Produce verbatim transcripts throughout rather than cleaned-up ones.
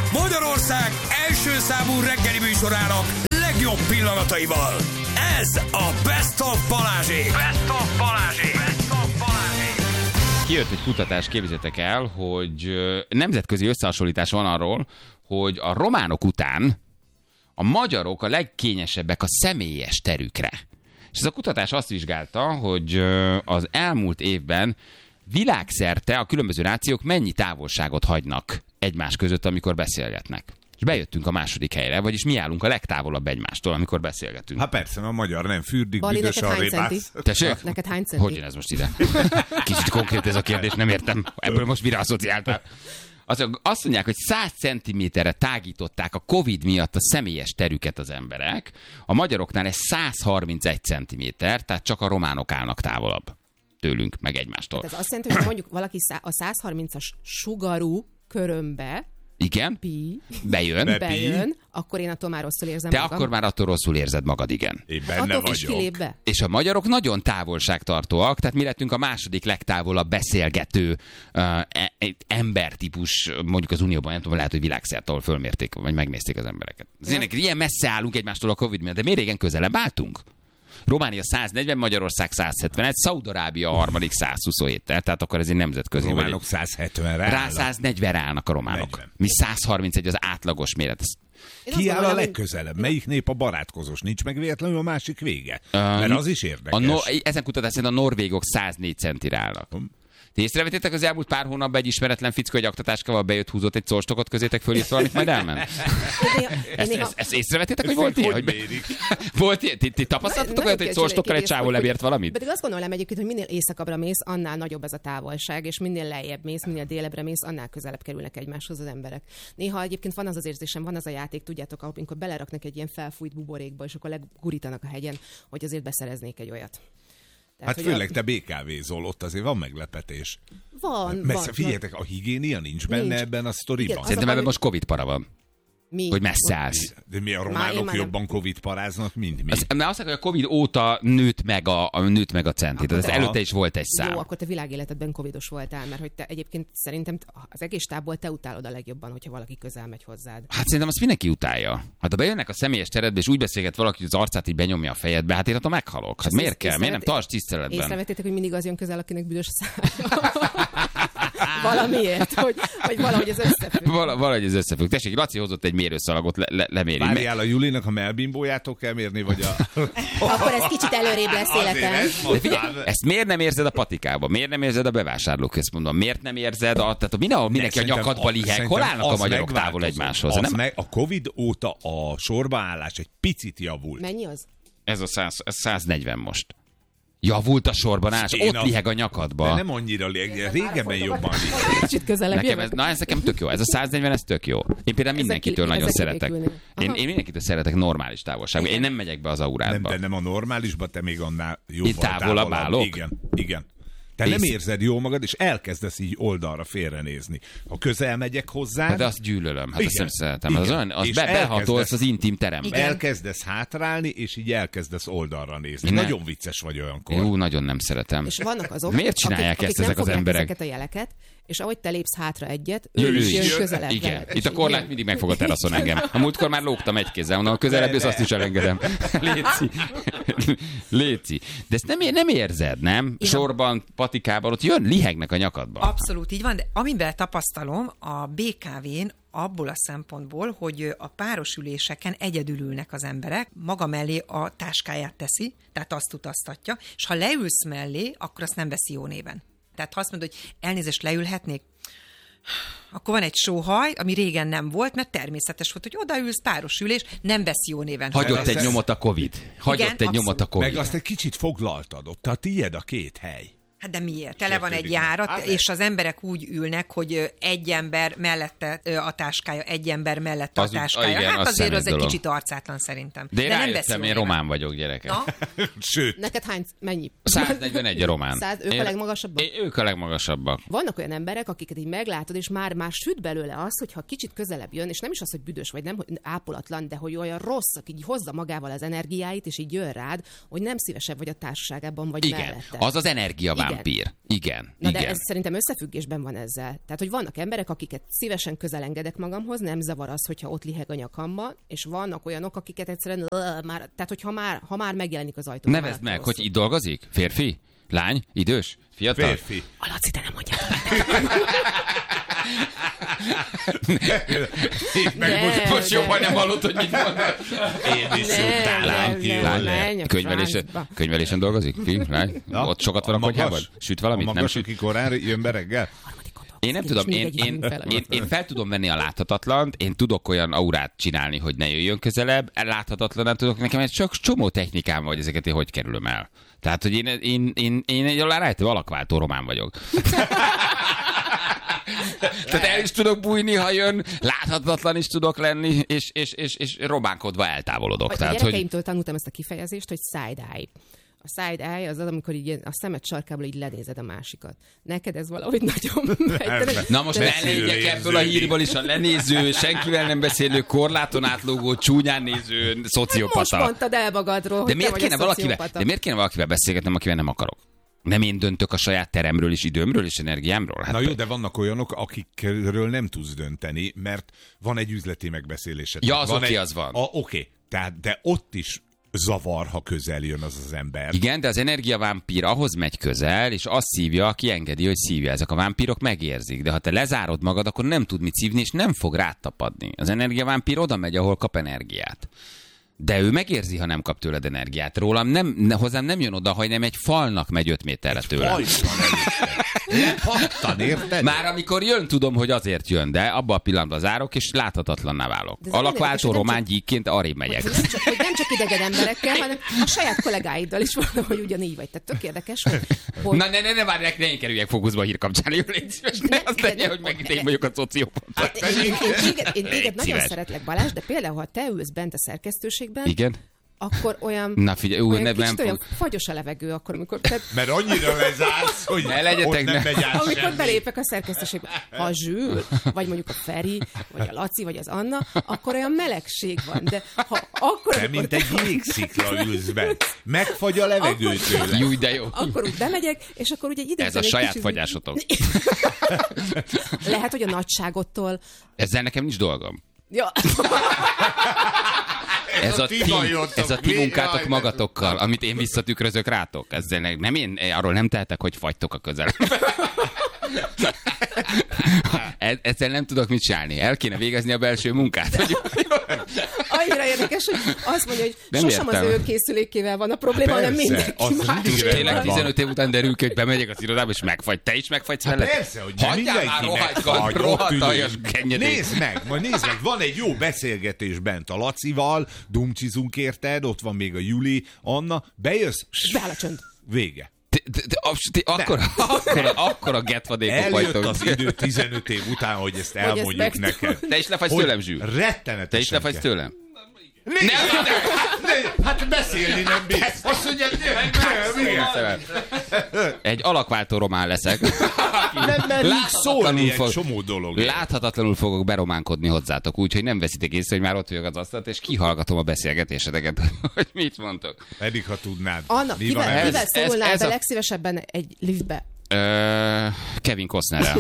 Magyarország első számú reggeli műsorának legjobb pillanataival. Ez a Best of Balázsék. Best of Balázsék. Best of Balázsék. Kijött egy kutatás, képzeljétek el, hogy nemzetközi összehasonlítás van arról, hogy a románok után a magyarok a legkényesebbek a személyes terükre. És ez a kutatás azt vizsgálta, hogy az elmúlt évben világszerte a különböző nációk mennyi távolságot hagynak egymás között, amikor beszélgetnek. És bejöttünk a második helyre, vagyis mi állunk a legtávolabb egymástól, amikor beszélgetünk. Hát persze, a magyar nem fürdik, Bali, büdös neked a hány rébász. Tessék? Neked hány centi? Hogy jön ez most ide? Kicsit konkrét ez a kérdés, nem értem. Ebből most mire asszociáltál? Azt mondják, hogy száz centiméterre tágították a Covid miatt a személyes terüket az emberek. A magyaroknál ez száz harmincegy centiméter, tehát csak a románok állnak távolabb tőlünk, meg egymástól. Tehát ez azt jelenti, hogy mondjuk valaki a száz harmincas sugarú körömbe Igen, pi, bejön, Be- bejön, akkor én attól már rosszul érzem te magam. akkor már attól rosszul érzed magad, igen. Én benne Attól is vagyok. kilép be. És a magyarok nagyon távolságtartóak, tehát mi lettünk a második legtávolabb beszélgető uh, e- embertípus, mondjuk az Unióban, nem tudom, lehet, hogy világszerte, ahol fölmérték, vagy megnézték az embereket. Azért ilyen messze állunk egymástól a Covid miatt, de miért régen közelebb álltunk? Románia száz negyven, Magyarország száz hetvenegy, Szaúd-Arábia a harmadik száz huszonhét, tehát akkor ez egy nemzetközi. Románok száz hetvenre Rá állnak. száz negyvenre állnak a románok. negyven. Mi száz harmincegy az átlagos méret. Én Ki azt áll a gondolom, hogy- legközelebb? Melyik nép a barátkozós? Nincs meg véletlenül a másik vége? Um, Mert az is érdekes. A no, ezen kutatás szerint a norvégok száz négy centire állnak. Hm. Ti észrevettétek az elmúlt pár hónapban egy ismeretlen fickó egy aktatáskával bejött, húzott egy szorstokot közétek, fölírt valamit, majd elment? Én néha- én Ezt, néha- ezt, ezt észrevettétek, hogy Ezt volt hogy ilyen? Hogy be- mérik? volt ilyen? Ti, ti tapasztaltatok Nagyon olyat, hogy egy kérdés, szorstokkal egy kérdés, csávó hogy- lebért valamit? Pedig azt gondolom egyébként, hogy minél északabbra mész, annál nagyobb ez a távolság, és minél lejjebb mész, minél délebbre mész, annál közelebb kerülnek egymáshoz az emberek. Néha egyébként van az az érzésem, van az a játék, tudjátok, amikor beleraknak egy ilyen felfújt buborékba, és akkor legurítanak a hegyen, hogy azért beszereznék egy olyat. Tehát, Hát hogy főleg a... te bé ká vézol, ott azért van meglepetés. Van, Messze, van, figyeljetek, a higiénia nincs benne Nincs. ebben a sztoriban. Igen, az- Szerintem a ebben baj, most Covid para van, Mi? hogy messze állsz. De mi a Már én románok már nem- jobban Covid paráznak, mint mi? Az, mert azt mondják, hogy a Covid óta nőtt meg a, a, nőtt meg a centi. Tehát ez Aha. előtte is volt egy szám. Jó, akkor te világéletedben covidos voltál, mert hogy te egyébként szerintem az egész tábból te utálod a legjobban, hogyha valaki közel megy hozzád. Hát szerintem azt mindenki utálja. Hát ha bejönnek a személyes teredbe, és úgy beszélget valaki, hogy az arcát így benyomja a fejedbe, hát én attól meghalok. Hát Ezt miért kell? Miért nem észrevet- tarts tiszteletben? Észrevettétek, hogy mindig az jön közel, akinek büdös a szája. Valamiért, hogy, hogy valahogy ez összefügg. Val- valahogy ez összefügg. Tessék, Laci hozott egy mérőszalagot, le- le- leméri. Várjál, a Julinak a melbimbójától kell mérni, vagy a... Akkor ez kicsit előrébb lesz Azért életem. ezt De figyelj, mondtad. ezt miért nem érzed a patikában? Miért nem érzed a bevásárlóközpontban? Miért nem érzed a... Tehát mindenhol mindenki a Szerintem nyakadba a- liheg. szerintem Hol állnak a az magyarok távol megváltozott. egymáshoz? Az Nem? meg, a Covid óta a sorbaállás egy picit javult. Mennyi az? Ez a száz, ez száz negyven most. Javult a sorban állás, Én ott a- liheg a De nyakadba. nem annyira lég, régebben jobban lég. Kicsit közelebb Nekem jövök. ez, na ez nekem tök jó. Ez a száz negyven, ez tök jó. Én például mindenkitől ezek nagyon szeretek. kivékülnék. Én, Aha. én mindenkitől szeretek normális távolságban. Én nem megyek be az Nem, aurádba. de nem a normálisba, te még annál jobban távolabb állok? Igen, igen. Te nem Ész- érzed jó magad, és elkezdesz így oldalra félrenézni. Ha közel megyek hozzá, Hát de azt gyűlölöm. Hát azt Igen. nem szeretem. Az, Igen. olyan, az És be, behatolsz elkezdesz- az intim terembe. Igen. elkezdesz hátrálni, és így elkezdesz oldalra nézni. Ne. Nagyon vicces vagy olyankor. Jó, nagyon nem szeretem. És vannak azok, Miért csinálják akik, ezt akik ezek nem az fogják emberek? ezeket a jeleket, és ahogy te lépsz hátra egyet, ő, Jön, is ő jön is. közelebb. Igen. veled. Itt a korlát mindig megfog a teraszon engem. A múltkor már lógtam egy kézzel, mondom, a közelebb jössz, azt is elengedem. Léci. Léci. De ezt nem, nem érzed, nem? Sorban, patikában, ott jön, lihegnek a nyakadba. Abszolút így van, de amiben tapasztalom a bé ká vén abból a szempontból, hogy a párosüléseken egyedül ülnek az emberek, maga mellé a táskáját teszi, tehát azt utaztatja, és ha leülsz mellé, akkor azt nem veszi jó néven. Tehát ha azt mondod, hogy elnézést leülhetnék, akkor van egy sóhaj, ami régen nem volt, mert természetes volt, hogy odaülsz, páros ülés, nem vesz jó néven. Hagyott azt egy ez- nyomot a Covid. Hagyott Igen, egy abszolút. nyomot a Covid. Meg azt egy kicsit foglaltad ott, a tiéd a két hely. Hát de miért? Tele van egy Sértődik meg. járat, Hát de- és az emberek úgy ülnek, hogy ö, egy ember mellette ö, a táskája, egy ember mellette Az a úgy- táskája. igen, hát az azért az szemét egy dolog. kicsit arcátlan szerintem. De én nem veszi rájöttem, jó én néven. román vagyok, gyerekek. Na? Sőt, Neked hány, mennyi? száz negyvenegy a román. Száz, ők Én- a legmagasabbak? Én- Ők a legmagasabbak. Vannak olyan emberek, akiket így meglátod, és már, már süt belőle az, hogyha kicsit közelebb jön, és nem is az, hogy büdös vagy, nem hogy ápolatlan, de hogy olyan rossz, aki így hozza magával az energiáit, és így jön rád, hogy nem szívesebb vagy a társaságában, vagy Igen, mellette. az az energiaválság. vámpír. Igen, Na igen. de ez szerintem összefüggésben van ezzel. Tehát, hogy vannak emberek, akiket szívesen közel engedek magamhoz, nem zavar az, hogyha ott liheg a nyakamba, és vannak olyanok, akiket egyszerűen már, tehát, hogy ha már, ha már megjelenik az ajtó. Nevezd meg, hogy itt dolgozik? Férfi? Lány? Idős? Fiatal? Férfi. A Laci, te nem mondjad. Meg most, Ne, Most jobban ne. nem hallott, hogy mit mondod. én is Nem, utálom nem, ki. nem, jól nem. lehet. Menj a Könyvelésen, francba. könyvelésen dolgozik? Fi? Lány? Na, Ott sokat van a magas- konyhában? Süt valamit? A Nem magas, süt? aki korán jön be reggel? Én nem És tudom, még én, egy én, hang fel. én, én fel tudom venni a láthatatlant, én tudok olyan aurát csinálni, hogy ne jöjjön közelebb, láthatatlan nem tudok, nekem egy csak csomó technikám vagy, ezeket én hogy kerülöm el. Tehát, hogy én, én, én, én egy alárájtő alakváltó román vagyok. Tehát el is tudok bújni, ha jön, láthatatlan is tudok lenni, és, és, és, és románkodva eltávolodok. A Tehát, hogy... gyerekeimtől tanultam ezt a kifejezést, hogy side eye. A side eye az az, amikor így a szemed sarkából így lenézed a másikat. Neked ez valahogy nagyon megy. Na most ne legyek ebből a hírből is a lenéző, senkivel nem beszélő, korláton átlógó, csúnyán néző Most szociopata. mondtad el magadról, De hogy miért, te kéne vagy a valakivel, szociopata. de miért kéne valakivel beszélgetnem, akivel nem akarok? Nem én döntök a saját teremről és időmről és energiámról? Hát Na jó, de vannak olyanok, akikről nem tudsz dönteni, mert van egy üzleti megbeszélésed. Ja, az van oké, egy... az van. A, oké, tehát, de ott is zavar, ha közel jön az az ember. Igen, de az energiavámpír ahhoz megy közel, és azt szívja, aki engedi, hogy szívja. Ezek a vámpírok megérzik, de ha te lezárod magad, akkor nem tud mit szívni, és nem fog rátapadni. Az energiavámpír oda megy, ahol kap energiát. De ő megérzi, ha nem kap tőled energiát. Rólam nem, ne, hozzám nem jön oda, hogy nem egy falnak megy öt méterre tőlem. Hajtan Lepattan, érted? Már amikor jön, tudom, hogy azért jön, de abban a pillanatban zárok, és láthatatlanná válok. De ez Alakváltó érdekes, hogy nem román csak- gyíkként arrébb megyek. Hogy nem, csak, hogy nem csak idegen emberekkel, hanem a saját kollégáiddal is valahogy ugyanígy vagy. Tehát tök érdekes, hogy... hogy Na ne, ne, ne, várj, ne én kerüljek fókuszba a hír kapcsán, jó, légy szíves, ne, Ne, azt de tegye, ne- hogy megint én vagyok a szociopata. Hát, én, én, én, téged, én téged nagyon szíves. szeretlek, Balázs, de például, ha te ülsz bent a szerkesztőségben, Igen? akkor olyan, Na figyelj, ú, olyan ne, kicsit nem olyan fog. fagyos a levegő, akkor, amikor, te, Mert annyira lezársz, hogy Ne legyetek, ott nem ne. megy át amikor semmi. belépek a szerkesztőségbe. Ha a Zsül, vagy mondjuk a Feri, vagy a Laci, vagy az Anna, akkor olyan melegség van. De ha akkor, Te, amikor mint te egy jégszikla ülsz be. Megfagy a levegő tőle. Júj, de jó. akkor úgy bemegyek, és akkor ugye egy idő Ez a után egy saját kicsit- fagyásotok. Lehet, hogy a nagyságottól... Ezzel nekem nincs dolgom. Ja. Ez a ti ti, bajotok, ez a ti mi? munkátok Jaj, de- magatokkal, amit én visszatükrözök rátok. Ezzel ne- nem én, arról nem tehetek, hogy fagytok a közelemben. E- Ezzel nem tudok mit csinálni. El kéne végezni a belső munkát. Hogy... Annyira érdekes, hogy azt mondja, hogy Nem sosem értem. az ő készülékével van a probléma, hanem Persze, mindenki az más. mindig Tényleg van. tizenöt év után derül ki, hogy bemegyek az irodába, és megfagy. Te is megfagysz vele? Persze, hogy nem Hagyjál már mindenki rohadjgal, megfagy, ott rohadt ülünk. aljas kenyedék. Nézd meg, majd nézd meg, van egy jó beszélgetés bent a Lacival, dumcsizunk érted, ott van még a Juli, Anna, bejössz, Beáll a csönd. vége. Te- te- te- abs- ti- Akkora, akkora, akkora getvadékok Eljött vagytok. az idő tizenöt év után, hogy ezt elmondjuk ezt neked. Te is lefagysz Hogy tőlem, Zsül? Rettenetesen Te is lefagysz kell. tőlem? Nézd, Nem, ne, hát beszélni nem bírsz. Azt mondja, nem, igen. Egy alakváltó román leszek. Nem merünk szólni Láthatatlanul egy fog- csomó dolog. Láthatatlanul fogok berománkodni hozzátok, úgyhogy nem veszitek észre, hogy már ott vagyok az asztalt, és kihallgatom a beszélgetéseteket, hogy mit mondtok. Pedig ha tudnád. Anna, Mi kivel, van ez? kivel Ez- szólnál ez be a- legszívesebben egy liftbe? Ö, Kevin Costnerrel.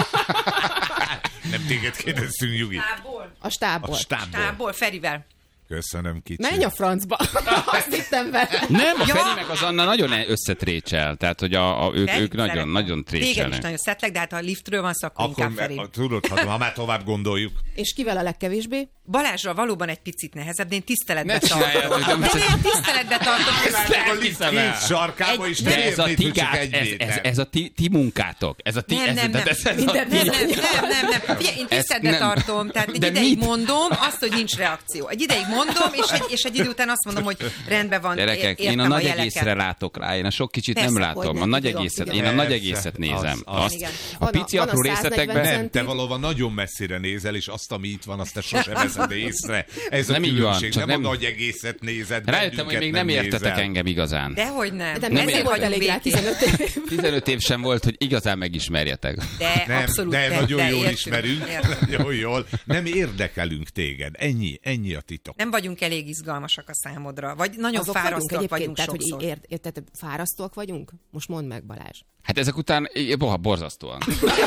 Nem téged kérdeztünk, Jugi. Tából. A stábból. A stábból. Tából, Ferivel. Köszönöm, kicsi. Menj a francba. Azt hittem vele. Nem, a Ja. Feri meg az Anna nagyon összetrécsel, tehát hogy a, a, ők, Ferit ők nagyon, szeretem. nagyon Téged is trécselnek. nagyon szeretlek, de hát ha a liftről van szó, akkor, Akkor inkább Feri. me- tudod, ha, ha már tovább gondoljuk. És kivel a legkevésbé? Balázsral valóban egy picit nehezebb, de én tiszteletbe Ne csináljátok, tartom. nem De én tiszteletbe tartom. A lift két sarkába is nem De ez a érnéd, ti, hogy csak gát, egy ez, ez, méter. ez a ti, ti munkátok. Ez a ti, Nem, ez, nem, tehát nem. Ez, ez a Minden- ti, Nem, nem, nem, nem, nem. Figyelj, én Ezt tiszteletbe nem. tartom, tehát egy De ideig mit? mondom azt, hogy nincs reakció. Egy ideig mondom, és egy, és egy idő után azt mondom, hogy rendben van, Gyerekek, értem én a nagy jeleket. egészre látok rá, én a sok kicsit Persze, nem látom. hogyne, A nagy tudom, egészet, tudom. én a nagy Persze, egészet nézem. az, az. Azt, Igen. a Van a- pici van a apró száznegyven részletekben Nem, centi. te valóban nagyon messzire nézel, és azt, ami itt van, azt te sosem veszed észre. Ez a Nem így van, különbség, csak nem, nem- a nagy egészet nézed, Rájöttem, hogy bennünket még nem értetek nézel. engem igazán. Dehogy nem. De Nem nem értem. volt elég rá békén. tizenöt év. tizenöt év sem volt, hogy igazán megismerjetek. De Nem, abszolút. de de, nagyon de jól értünk, ismerünk, értünk. nagyon jól. Nem érdekelünk téged. Ennyi, ennyi a titok. Nem nem vagyunk elég izgalmasak a számodra, vagy nagyon Azok fárasztóak vagyunk vagyunk tehát, sokszor. hogy ér, ér, tehát fárasztóak vagyunk? Most mondd meg, Balázs. Hát ezek után, boha, borzasztóan.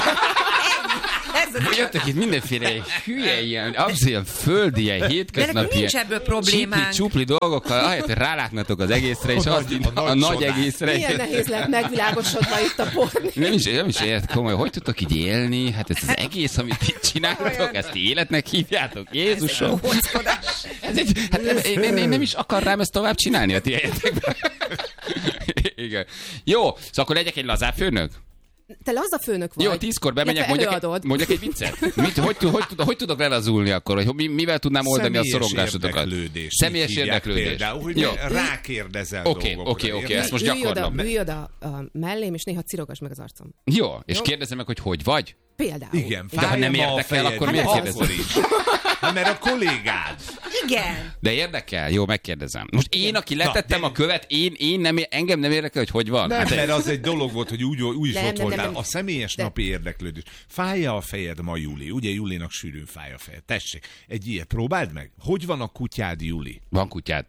Ez az- Jöttek itt mindenféle hülye, ilyen, abszolút ilyen földi, ilyen hétköznapi, nincs ebből problémánk. csupli dolgokkal, ahelyett, hogy rálátnátok az egészre, és azt így a, a nagy egészre. Milyen nehéz lehet megvilágosodva itt a porni. Nem is, nem is ért komoly, hogy tudtok így élni? Hát ez az egész, amit itt csináltok, ezt életnek hívjátok, Jézusom. Kockodás. Ez egy, hát nem, én, én, én nem is akarnám ezt tovább csinálni a ti helyetekben. Igen. Jó, szóval akkor legyek egy lazább főnök? Te laza főnök vagy. Jó, tízkor bemegyek, Illetve mondjak, egy- előadod. mondjak egy viccet. Mit, hogy, hogy, hogy, hogy tudok lelazulni akkor? Hogy mi- mivel tudnám oldani a Személyes szorongásodokat? érdeklődés. Személyes Így hívják érdeklődés. Például, hogy Jó. rákérdezel Oké, dolgokra. oké, oké, érted? ezt most Ülj oda, gyakorlom. ülj oda a mellém, és néha cirogass meg az arcom. Jó, és Jó. kérdezem meg, hogy hogy vagy? Például. Igen, De ha nem fáj ma a érdekel, fejed, akkor hát miért akkor kérdezed? is. Hát mert a kollégád. Igen. De érdekel? Jó, megkérdezem. Most én, aki letettem Na, a követ, én, én nem, engem nem érdekel, hogy hogy van. Nem, Hát, mert az egy dolog volt, hogy úgy, úgy is Nem, ott nem, nem, voltál. nem. A személyes De- napi érdeklődés. Fájja a fejed ma, Juli? Ugye Julinak sűrűn fáj a fejed. Tessék, egy ilyet próbáld meg. Hogy van a kutyád, Juli? van kutyád.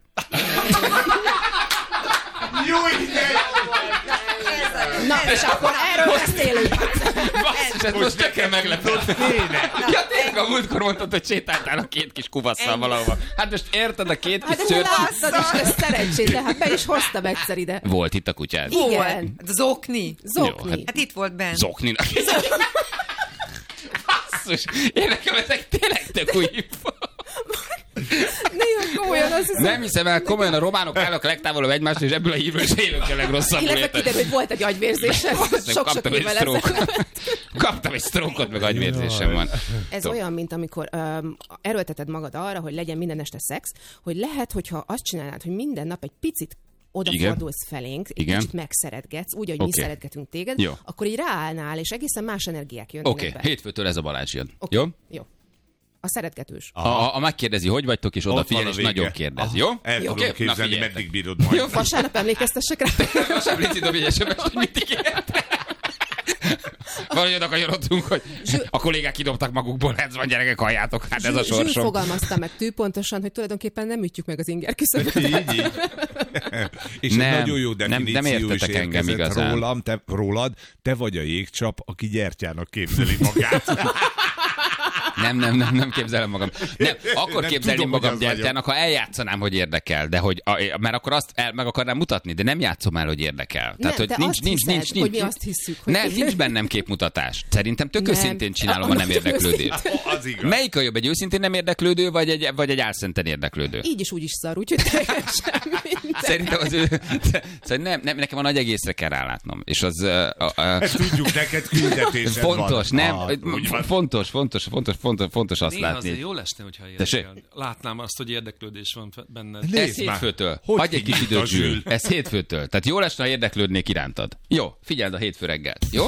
Jó ide! Na, és akkor erről beszélünk. Basszus, ez most tökre meglepett. Ja, tényleg a múltkor mondtad, hogy sétáltál a két kis kuvasszal valahova. Hát most érted, a két kis Hát de szőrcsi... láttad is, ez szerencsét, de hát be is hoztam egyszer ide. Volt itt a kutyád. Igen. Volt. Zokni. Zokni. Jó, hát- Hát itt volt benn. Zokninak. Basszus, én nekem ezek tényleg tök új info. Néha komolyan azt hiszem. Nem hiszem el, komolyan a románok állnak a legtávolabb egymástól, és ebből a hívről is élünk a legrosszabbul. Illetve érted? kiderül, hogy volt egy agyvérzésem. Sok-sok Kaptam egy évvel stroke. ezelőtt. Kaptam egy sztrókot, meg agyvérzésem van. Ez Tudom. olyan, mint amikor um, erőlteted magad arra, hogy legyen minden este szex, hogy lehet, hogyha azt csinálnád, hogy minden nap egy picit odafordulsz felénk, egy Igen. kicsit megszeretgetsz, úgy, ahogy Oké. mi szeretgetünk téged, Jó. akkor így ráállnál, és egészen más energiák jönnek Oké, be. hétfőtől ez a Balázs jön. Oké. Jó? Jó. A szeretgetős. A, a, a megkérdezi, hogy vagytok, és Ott odafigyel, van a és vége. nagyon kérdez. Aha, Jó? El tudom Oké? Na, képzelni, figyeljetek. meddig bírod majd. Jó, Vasárnap emlékeztessek rá. Most Lici dobj egy es em es-t, hogy mit ígért. Valahogy oda kanyarodtunk, hogy a kollégák kidobtak magukból, ez van, gyerekek, halljátok, hát ez a Zsül sorsom. fogalmazta meg tűpontosan, hogy tulajdonképpen nem ütjük meg az inger küszöböt. Így, így. És Nem, egy nagyon jó nem- definíció nem értetek is engem érkezett igazán. rólam, te, rólad, te vagy a jégcsap, aki gyertyának képzeli magát. Nem, nem, nem, nem képzelem magam. Nem, akkor Nem képzelném tudom, hogy magam az gyertyának, ha eljátszanám, hogy érdekel, de hogy, a, mert akkor azt el, meg akarnám mutatni, de nem játszom el, hogy érdekel. Nem, hogy te nincs, azt nincs, hiszed, nincs, nincs, hogy mi azt hisszük, hogy- Nem, nincs bennem képmutatás. Szerintem tök Nem. őszintén csinálom a Ah, nem nagyon érdeklődést. Az igaz. Melyik a jobb, egy őszintén nem érdeklődő, vagy egy, vagy egy álszenten érdeklődő? Így is úgy is szar, úgyhogy teljesen minden. Szerintem az ő... Szóval nem, nem, nekem a nagy egészre kell rálátnom. És az... Uh, uh, Ezt tudjuk, neked küldetésed fontos, van. nem? Ah, úgy van. Fontos, fontos, fontos, fontos, fontos azt Néha látni. azért jól esne, hogyha Tessék? érdekel. Látnám azt, hogy érdeklődés van fe- benned. Nézd Ez már, hétfőtől. hogy Hagyj egy kis kinyit időt, a Zsül. Zsül. Ez hétfőtől. Tehát jó lesne, ha érdeklődnék irántad. Jó, figyeld a hétfő reggelt. Jó?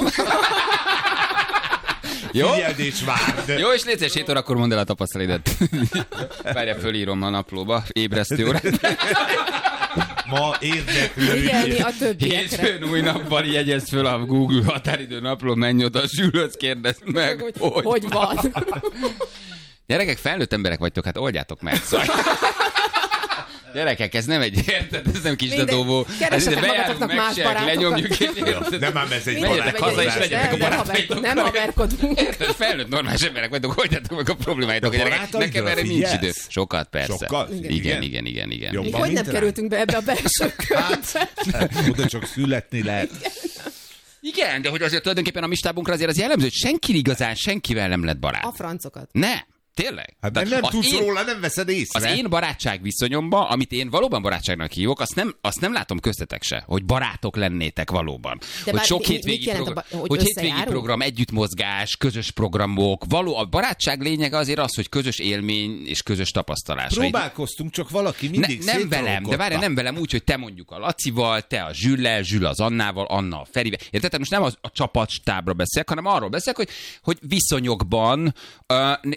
Jó? Figyeld és várd. Jó, és létszés hét órakor mondd el a tapasztalidat. Várja, fölírom a naplóba, ébresztő órát. Ma érdeklődj. Figyelni a többiekre. Hétfőn új nappal jegyezd föl a Google határidő napló, menj oda, Zsülhöz kérdezd meg, Hogy, hogy, hogy van. Gyerekek, felnőtt emberek vagytok, hát oldjátok meg. Szóval... Gyerekek, ez nem egy, érted? Ez nem kis Minden- dadóvó. keresetek Ez ide bejárunk, magatoknak más megsejek, barátokat. lenyomjuk, és érted? Nem ám ez egy Menjetek haza, és barátkozás. legyetek a Nem, nem barátaitokkal. haverkodunk, nem haverkodunk. Érted? Felnőtt normális emberek vagytok, oldjátok meg a problémáitokat. De Gyerekek, barátaidra nekem erre nincs figyelsz? idő. Sokat, persze. Sokkal? Igen, Igen? igen, igen, igen. Jobban, Mi hogy mint nem rá? kerültünk be ebbe a belső körbe? Hát, oda csak születni lehet. Igen, de hogy azért tulajdonképpen a mi stábunkra azért az jellemző, hogy senki igazán senkivel nem lett barát. A francokat. Ne, tényleg. Hát mert Tehát nem az tudsz én- róla, nem veszed észre. Az én barátság viszonyomban, amit én valóban barátságnak hívok, azt nem, azt nem látom köztetek se, hogy barátok lennétek valóban. De hogy bár sok mi- hétvégi mit jelent a program, ba- hogy hogy hétvégi összejárunk? program, együttmozgás, közös programok, való, a barátság lényege azért az, hogy közös élmény és közös tapasztalás. Próbálkoztunk, csak valaki Ne, mindig nem velem, de széttrollkodta. várj, nem velem úgy, hogy te mondjuk a Lacival, te a Zsüllel, Zsül az Annával, Anna a Ferivel. Érted? Tehát most nem az, a csapatstábra beszélek, hanem arról beszélek, hogy, hogy viszonyokban uh, nincs az,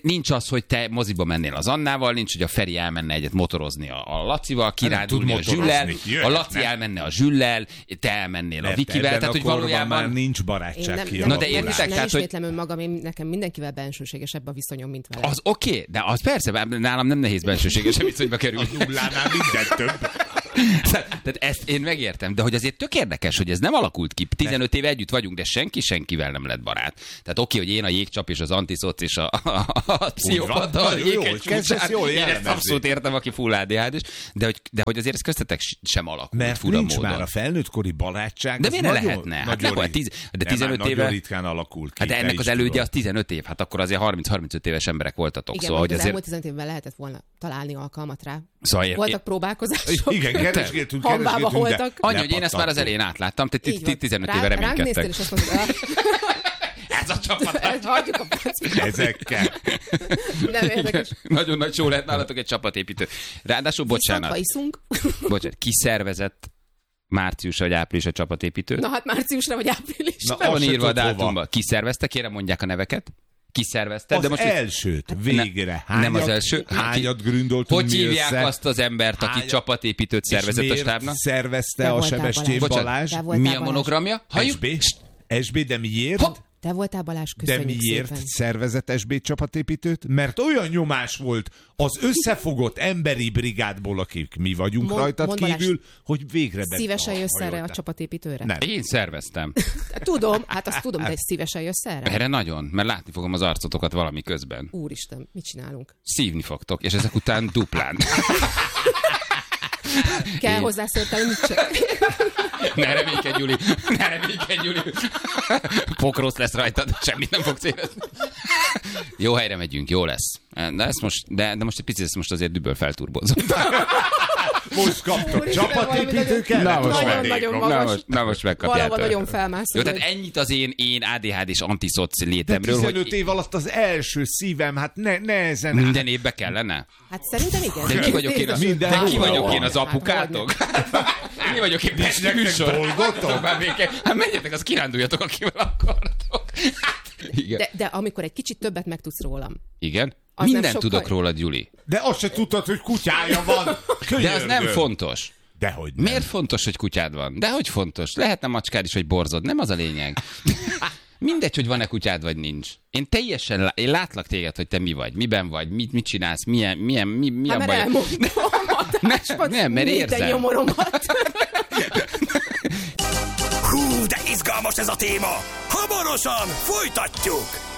az, hogy te moziba mennél az Annával, nincs, hogy a Feri elmenne egyet motorozni a, a Lacival, kirándulni a Zsüllel, a Laci elmenne a Zsüllel, te elmennél a Vikivel, tehát hogy valójában már nincs barátság kialakulás. Na de értitek, nem tehát, hogy ismétlem önmagam, én nekem mindenkivel bensőségesebb a viszonyom, mint vele. az oké, okay, de az persze, nálam nem nehéz bensőséges viszonyba kerülni. A nullánál minden több. Tehát ezt én megértem, de hogy azért tök érdekes, hogy ez nem alakult ki. tizenöt éve együtt vagyunk, de senki senkivel nem lett barát. Tehát oké, hogy én a jégcsap és az antiszoc és a, a, a, a pszichopata, a jéghegy jól én ezt abszolút értem, aki full á dé há dés, de hogy, de hogy azért ez köztetek sem alakult. Mert fura nincs módon. már a felnőttkori barátság. De miért ne lehetne? Hát nagyon nem, tíz, de tizenöt már éve... nagyon ritkán alakult ki. Hát de ennek az elődje az tizenöt év, hát akkor azért harminc-harmincöt éves emberek voltatok. Igen, szóval, hogy az azért... elmúlt tizenöt évben lehetett volna találni alkalmat rá. Szóval ér... Voltak próbálkozások. Igen, keresgéltünk, Hanvába keresgéltünk, de voltak. Annyi, hogy én ezt már az elején átláttam, te tizenöt éve Ránk néztél, reménykedtek. és azt mondtad, Ez a csapat. hagyjuk a placit. ezekkel. Nem érdekes. Nagyon nagy show lehet nálatok egy csapatépítő. Ráadásul, bocsánat, Viszont, ha iszunk. bocsánat, ki szervezett márciusra vagy áprilisra csapatépítőt? Na hát márciusra vagy áprilisra. Na, Be van azt se írva a tudod, hova. dátumba. Ki szervezte? Kérem, mondják a neveket. Ki szervezte? Az de most elsőt, végre. Hányat, nem az első. Hányat gründoltunk Hogy mi hívják össze? azt az embert, aki Hányat- csapatépítőt szervezett És a miért stábnak? szervezte Te a voltál Sebestyén Balázs. Balázs? Te voltál Mi a Balázs. monogramja? Halljuk? es bé? es bé, de miért? Hopp. Te voltál Balázs, De köszönjük miért szépen. szervezett es bé csapatépítőt? Mert olyan nyomás volt az összefogott emberi brigádból, akik mi vagyunk Mond- rajtad mondd Balázs, kívül, hogy végre be- Szívesen jössz erre a hajoltál. csapatépítőre? Nem. Én szerveztem. Tudom, hát azt tudom, de szívesen jössz erre? Erre nagyon, mert látni fogom az arcotokat valami közben. Úristen, mit csinálunk? Szívni fogtok, és ezek után duplán. Kell hozzászóltál, mit csak. Ne reménykedj, Gyuri! Ne reménykedj, Gyuri! Pokrósz lesz rajtad, semmit nem fogsz érezni. Jó helyre megyünk, jó lesz. De, ezt most, de, de most egy picit ezt most azért düböl felturbozom. Most kaptok Úristen, csapatépítőket? Na most Nagyon, meg. nagyon Na magas. most, na most megkapjátok. Valahol nagyon felmászol. Jó, tehát ennyit az én, én á dé há dés antiszoc De létemről, tizenöt hogy év alatt az első szívem, hát ne, nehezen. minden évbe kellene. Hát szerintem igen. De ki vagyok én, a, Minden de ki ruha vagyok van. én az apukátok? Mi vagyok én Pesti nektek műsor? dolgotok? Már béke. Hát menjetek, az kiránduljatok, akivel akartok. Igen. De, de amikor egy kicsit többet megtudsz rólam. Igen? Az Mindent nem sokkal- tudok róla, Gyuri. De azt se tudtad, hogy kutyája van. De az nem Könyörgöm. fontos. Dehogy nem. Miért fontos, hogy kutyád van? De hogy fontos? Lehetne macskád is, vagy borzod. Nem az a lényeg. Mindegy, hogy van-e kutyád, vagy nincs. Én teljesen, lá- én látlak téged, hogy te mi vagy, miben vagy, mit, mit csinálsz, milyen, milyen, mi, milyen Hát baj. mert elmondtam adásban, Nem, mert minden érzem. nyomoromat. Hú, de izgalmas ez a téma! Hamarosan folytatjuk!